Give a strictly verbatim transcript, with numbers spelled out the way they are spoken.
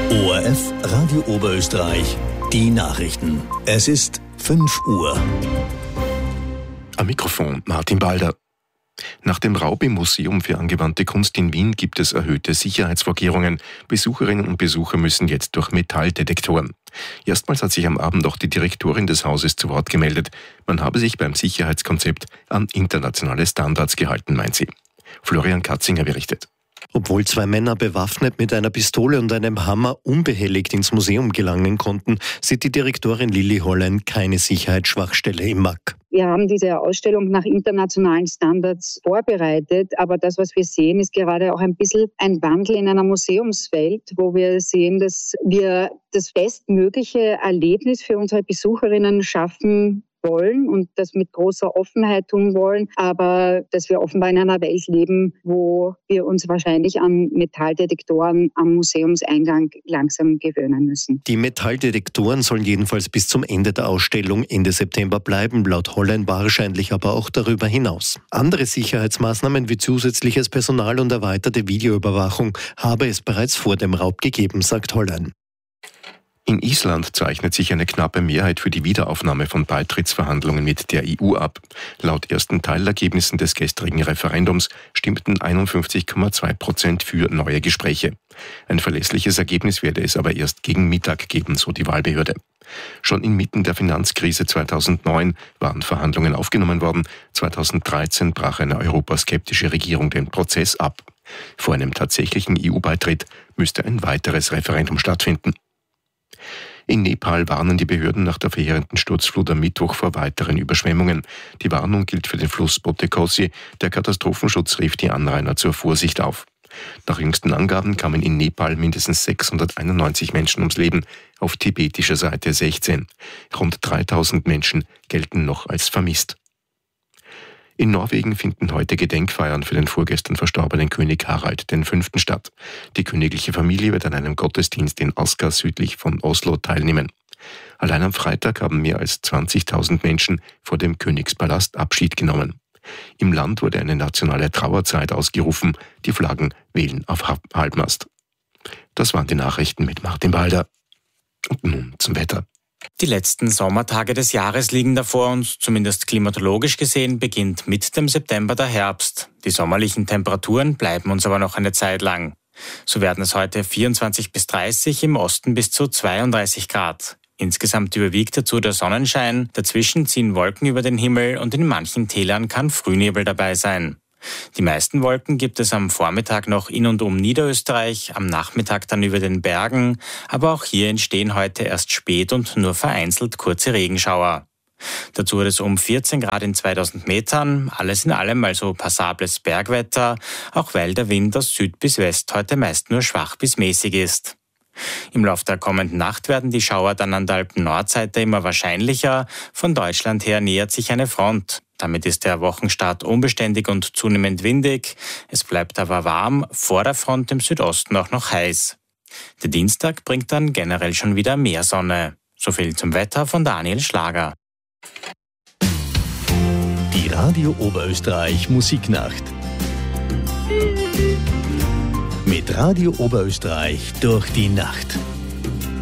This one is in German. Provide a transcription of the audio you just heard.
O R F Radio Oberösterreich, die Nachrichten. Es ist fünf Uhr. Am Mikrofon Martin Balder. Nach dem Raub im Museum für angewandte Kunst in Wien gibt es erhöhte Sicherheitsvorkehrungen. Besucherinnen und Besucher müssen jetzt durch Metalldetektoren. Erstmals hat sich am Abend auch die Direktorin des Hauses zu Wort gemeldet. Man habe sich beim Sicherheitskonzept an internationale Standards gehalten, meint sie. Florian Katzinger berichtet. Obwohl zwei Männer bewaffnet mit einer Pistole und einem Hammer unbehelligt ins Museum gelangen konnten, sieht die Direktorin Lilly Hollein keine Sicherheitsschwachstelle im M A C. Wir haben diese Ausstellung nach internationalen Standards vorbereitet, aber das, was wir sehen, ist gerade auch ein bisschen ein Wandel in einer Museumswelt, wo wir sehen, dass wir das bestmögliche Erlebnis für unsere Besucherinnen schaffen wollen und das mit großer Offenheit tun wollen, aber dass wir offenbar in einer Welt leben, wo wir uns wahrscheinlich an Metalldetektoren am Museumseingang langsam gewöhnen müssen. Die Metalldetektoren sollen jedenfalls bis zum Ende der Ausstellung Ende September bleiben, laut Hollein wahrscheinlich aber auch darüber hinaus. Andere Sicherheitsmaßnahmen wie zusätzliches Personal und erweiterte Videoüberwachung habe es bereits vor dem Raub gegeben, sagt Hollein. In Island zeichnet sich eine knappe Mehrheit für die Wiederaufnahme von Beitrittsverhandlungen mit der E U ab. Laut ersten Teilergebnissen des gestrigen Referendums stimmten einundfünfzig Komma zwei Prozent für neue Gespräche. Ein verlässliches Ergebnis werde es aber erst gegen Mittag geben, so die Wahlbehörde. Schon inmitten der Finanzkrise zweitausendneun waren Verhandlungen aufgenommen worden. zweitausenddreizehn brach eine europaskeptische Regierung den Prozess ab. Vor einem tatsächlichen E U-Beitritt müsste ein weiteres Referendum stattfinden. In Nepal warnen die Behörden nach der verheerenden Sturzflut am Mittwoch vor weiteren Überschwemmungen. Die Warnung gilt für den Fluss Botekosi. Der Katastrophenschutz rief die Anrainer zur Vorsicht auf. Nach jüngsten Angaben kamen in Nepal mindestens sechshunderteinundneunzig Menschen ums Leben, auf tibetischer Seite sechzehn. Rund dreitausend Menschen gelten noch als vermisst. In Norwegen finden heute Gedenkfeiern für den vorgestern verstorbenen König Harald der Fünfte statt. Die königliche Familie wird an einem Gottesdienst in Asker südlich von Oslo teilnehmen. Allein am Freitag haben mehr als zwanzigtausend Menschen vor dem Königspalast Abschied genommen. Im Land wurde eine nationale Trauerzeit ausgerufen. Die Flaggen wehlen auf Halbmast. Das waren die Nachrichten mit Martin Balder. Und nun zum Wetter. Die letzten Sommertage des Jahres liegen davor uns, zumindest klimatologisch gesehen, beginnt mit dem September der Herbst. Die sommerlichen Temperaturen bleiben uns aber noch eine Zeit lang. So werden es heute vierundzwanzig bis dreißig, im Osten bis zu zweiunddreißig Grad. Insgesamt überwiegt dazu der Sonnenschein, dazwischen ziehen Wolken über den Himmel und in manchen Tälern kann Frühnebel dabei sein. Die meisten Wolken gibt es am Vormittag noch in und um Niederösterreich, am Nachmittag dann über den Bergen, aber auch hier entstehen heute erst spät und nur vereinzelt kurze Regenschauer. Dazu hat es um vierzehn Grad in zweitausend Metern, alles in allem also passables Bergwetter, auch weil der Wind aus Süd bis West heute meist nur schwach bis mäßig ist. Im Laufe der kommenden Nacht werden die Schauer dann an der Alpen-Nordseite immer wahrscheinlicher. Von Deutschland her nähert sich eine Front. Damit ist der Wochenstart unbeständig und zunehmend windig. Es bleibt aber warm, vor der Front im Südosten auch noch heiß. Der Dienstag bringt dann generell schon wieder mehr Sonne. So viel zum Wetter von Daniel Schlager. Die Radio Oberösterreich Musiknacht. Mit Radio Oberösterreich durch die Nacht.